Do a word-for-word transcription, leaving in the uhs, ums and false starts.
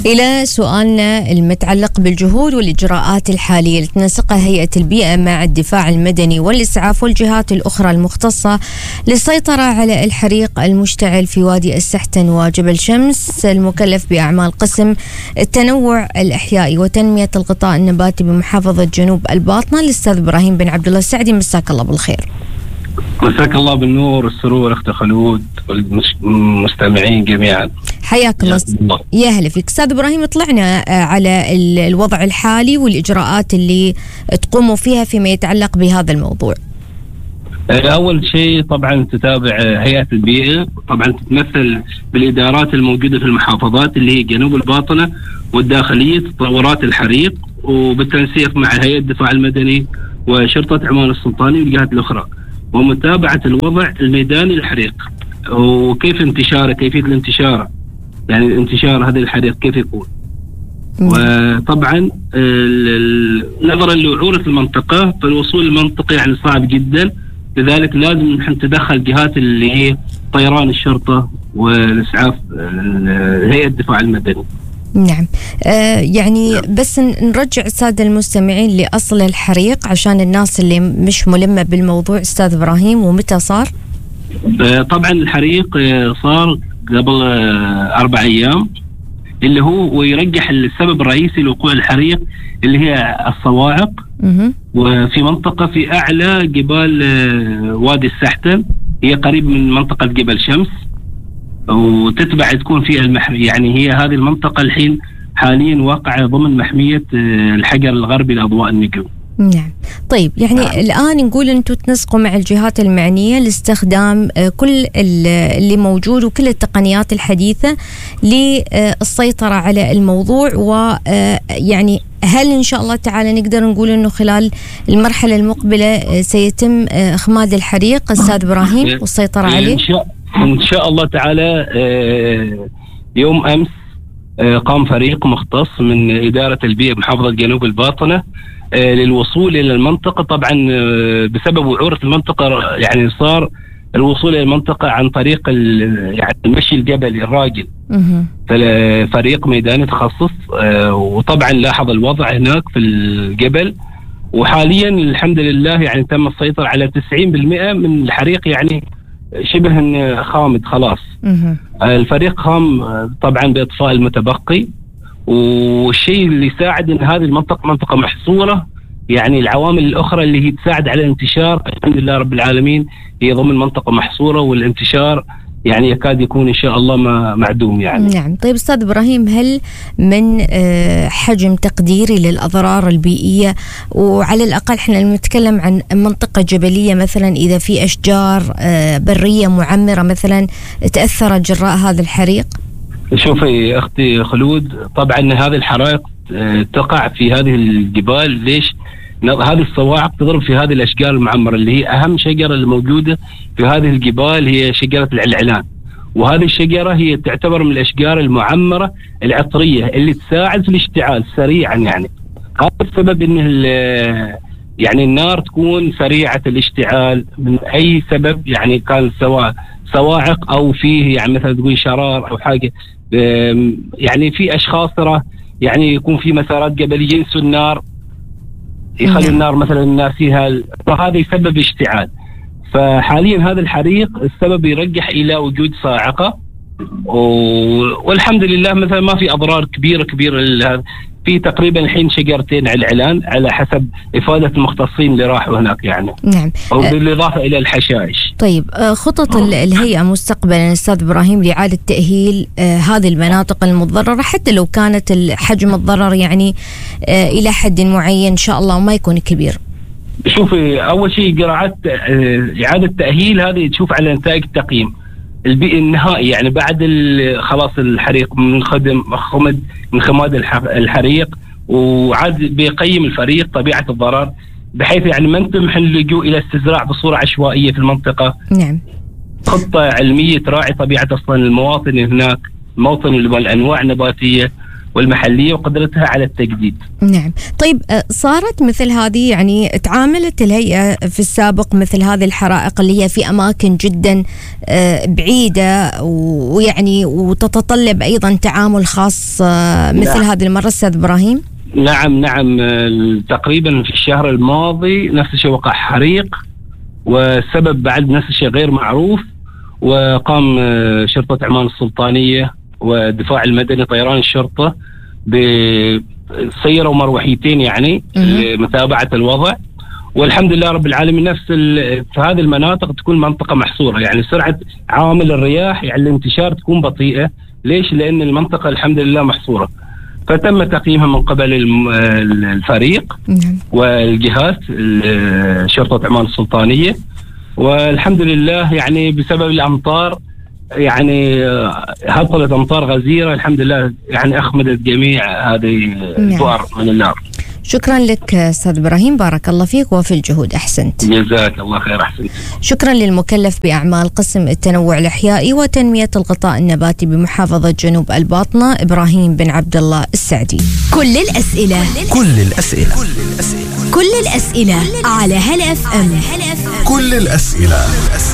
إلى سؤالنا المتعلق بالجهود والإجراءات الحالية اللي تنسقها هيئة البيئة مع الدفاع المدني والإسعاف والجهات الأخرى المختصة للسيطرة على الحريق المشتعل في وادي السحتن وجبل شمس، المكلف بأعمال قسم التنوع الأحيائي وتنمية الغطاء النباتي بمحافظة جنوب الباطنة، الأستاذ إبراهيم بن عبد الله السعدي. مساك الله بالخير. مساك الله بالنور والسرور أخت خلود والمستمعين جميعا. حياك الله. يا هلا فيك أستاذ إبراهيم. طلعنا على الوضع الحالي والإجراءات اللي تقوموا فيها فيما يتعلق بهذا الموضوع. أول شيء طبعا تتابع هيئة البيئة، طبعا تتمثل بالإدارات الموجودة في المحافظات اللي هي جنوب الباطنة والداخلية تطورات الحريق، وبالتنسيق مع هيئة الدفاع المدني وشرطة عمان السلطاني والجهات الأخرى، ومتابعة الوضع الميداني للحريق وكيف انتشاره، كيفية الانتشار، يعني انتشار هذا الحريق كيف يكون. وطبعا نظرا لوعورة المنطقة فالوصول للمنطقة يعني صعب جدا، لذلك لازم نحن تدخل جهات اللي هي طيران الشرطة والإسعاف هيئة الدفاع المدني. نعم. آه يعني نعم. بس نرجع السادة المستمعين لأصل الحريق عشان الناس اللي مش ملمة بالموضوع. أستاذ إبراهيم، ومتى صار؟ آه طبعا الحريق آه صار قبل آه أربع أيام، اللي هو ويرجح السبب الرئيسي لوقوع الحريق اللي هي الصواعق، م- وفي منطقة في أعلى جبال آه وادي السحتن، هي قريب من منطقة جبل شمس، وتتبع تكون في المحمية، يعني هي هذه المنطقة الحين حاليا واقعة ضمن محمية الحجر الغربي لأضواء النجوم. نعم. طيب يعني آه. الآن نقول أنتم تنسقوا مع الجهات المعنية لاستخدام كل اللي موجود وكل التقنيات الحديثة للسيطرة على الموضوع، ويعني هل إن شاء الله تعالى نقدر نقول أنه خلال المرحلة المقبلة سيتم إخماد الحريق أستاذ إبراهيم والسيطرة عليه؟ إن شاء, إن شاء الله تعالى. يوم أمس قام فريق مختص من إدارة البيئة بمحافظة جنوب الباطنة للوصول إلى المنطقة. طبعا بسبب وعورة المنطقة يعني صار الوصول إلى المنطقة عن طريق يعني المشي الجبلي الراجل، فريق ميداني تخصص، وطبعا لاحظ الوضع هناك في الجبل، وحاليا الحمد لله يعني تم السيطرة على تسعين بالمئة من الحريق، يعني شبه خامد خلاص. الفريق قام طبعا بإطفاء المتبقي، والشيء اللي يساعد ان هذه المنطقة منطقة محصورة، يعني العوامل الأخرى اللي هي تساعد على الانتشار الحمد لله رب العالمين هي ضمن منطقة محصورة، والانتشار يعني يكاد يكون إن شاء الله ما معدوم يعني. نعم. طيب أستاذ إبراهيم، هل من حجم تقديري للأضرار البيئية، وعلى الأقل إحنا نتكلم عن منطقة جبلية مثلا، إذا في أشجار برية معمرة مثلا تأثرت جراء هذا الحريق؟ شوفي أختي خلود، طبعا هذه الحرائق تقع في هذه الجبال. ليش؟ هذه الصواعق تضرب في هذه الأشجار المعمرة اللي هي أهم شجرة الموجودة في هذه الجبال، هي شجرة العلعلان، وهذه الشجرة هي تعتبر من الأشجار المعمرة العطرية اللي تساعد في الاشتعال سريعا. يعني هذا السبب إن يعني النار تكون سريعة الاشتعال من أي سبب، يعني كان سواء صواعق أو فيه يعني مثلا تقول شرار أو حاجة، يعني في أشخاص ترى يعني يكون في مسارات جبلية ينسوا النار، يخلي النار مثلا ناسيها، فهذا يسبب اشتعال. فحاليا هذا الحريق السبب يرجح إلى وجود صاعقة، والحمد لله مثلا ما في أضرار كبيرة كبيرة. في تقريبا الحين شجرتين علعلان على حسب إفادة المختصين اللي راحوا هناك يعني. نعم. وبالإضافة إلى الحشائش. طيب خطط الهيئة مستقبلا أستاذ إبراهيم لإعادة تأهيل هذه المناطق المتضررة، حتى لو كانت حجم الضرر يعني إلى حد معين إن شاء الله وما يكون كبير؟ شوفي، أول شيء قراءات إعادة تأهيل هذه تشوف على نتائج التقييم البيئي النهائي، يعني بعد خلاص الحريق من خدم خمد من خماد الحريق، وعاد بيقيم الفريق طبيعة الضرر بحيث يعني ما نتم اللجوء إلى استزراع بصورة عشوائية في المنطقة. نعم. خطة علمية تراعي طبيعة أصلا المواطن هناك، موطن والأنواع النباتية، والمحلية وقدرتها على التجديد. نعم. طيب صارت مثل هذه، يعني تعاملت الهيئة في السابق مثل هذه الحرائق اللي هي في أماكن جدا بعيدة ويعني وتتطلب أيضا تعامل خاص مثل نعم. هذه المرة أستاذ إبراهيم؟ نعم نعم تقريبا في الشهر الماضي نفس الشيء وقع حريق، والسبب بعد نفس الشيء غير معروف، وقام شرطة عمان السلطانية والدفاع المدني طيران الشرطة بسيارة ومروحيتين يعني لمتابعة الوضع. والحمد لله رب العالمين نفس في هذه المناطق تكون منطقة محصورة، يعني سرعة عوامل الرياح يعني الانتشار تكون بطيئة. ليش؟ لأن المنطقة الحمد لله محصورة. فتم تقييمها من قبل الفريق والجهات شرطة عمان السلطانية، والحمد لله يعني بسبب الأمطار يعني هطلت أمطار غزيرة الحمد لله يعني أخمدت جميع هذه البؤر من النار. شكرا لك أستاذ إبراهيم، بارك الله فيك وفي الجهود، أحسنت. جزاك الله خير، أحسنت. شكرا للمكلف بأعمال قسم التنوع الإحيائي وتنمية الغطاء النباتي بمحافظة جنوب الباطنة إبراهيم بن عبد الله السعدي. كل الأسئلة كل الأسئلة كل الأسئلة على هلا اف ام. كل الأسئلة